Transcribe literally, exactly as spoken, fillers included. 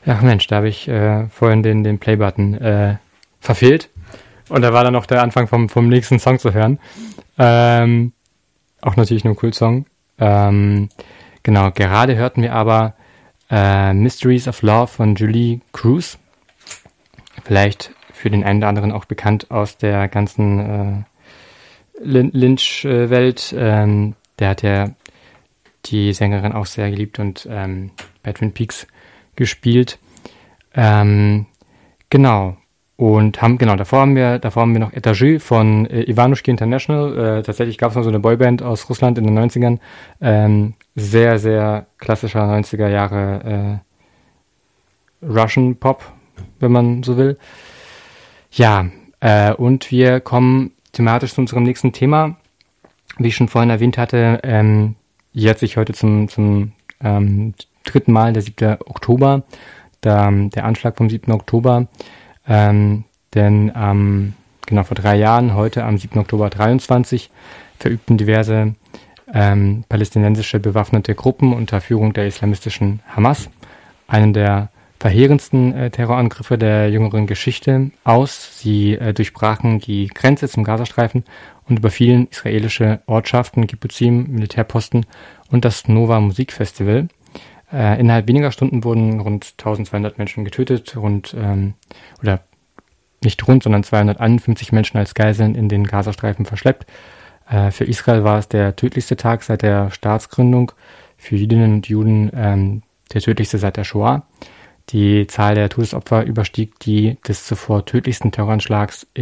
Ach Mensch, da habe ich äh, vorhin den, den Play-Button äh, verfehlt. Und da war dann noch der Anfang vom, vom nächsten Song zu hören. Ähm, auch natürlich nur ein cool Song. Ähm, genau, gerade hörten wir aber äh, Mysteries of Love von Julie Cruz. Vielleicht für den einen oder anderen auch bekannt aus der ganzen äh, Lynch-Welt. Ähm, der hat ja die Sängerin auch sehr geliebt und ähm, bei Twin Peaks gespielt. Ähm, genau. Und haben, genau, davor haben wir, davor haben wir noch Etagé von äh, Ivanushki International. Äh, tatsächlich gab es noch so eine Boyband aus Russland in den neunzigern. Ähm, sehr, sehr klassischer neunziger Jahre äh, Russian Pop, wenn man so will. Ja, äh, und wir kommen thematisch zu unserem nächsten Thema. Wie ich schon vorhin erwähnt hatte, ähm, jährt sich heute zum, zum ähm, dritten Mal, der siebte Oktober, der, der Anschlag vom siebten Oktober. Ähm, denn ähm, genau vor drei Jahren, heute am siebten Oktober dreiundzwanzig, verübten diverse ähm, palästinensische bewaffnete Gruppen unter Führung der islamistischen Hamas einen der verheerendsten äh, Terrorangriffe der jüngeren Geschichte aus. Sie äh, durchbrachen die Grenze zum Gazastreifen und überfielen israelische Ortschaften, Kibbuzim, Militärposten und das Nova Musikfestival. Äh, innerhalb weniger Stunden wurden rund eintausendzweihundert Menschen getötet, rund, ähm, oder nicht rund, sondern zweihunderteinundfünfzig Menschen als Geiseln in den Gazastreifen verschleppt. Äh, für Israel war es der tödlichste Tag seit der Staatsgründung, für Jüdinnen und Juden ähm, der tödlichste seit der Shoah. Die Zahl der Todesopfer überstieg die des zuvor tödlichsten Terroranschlags in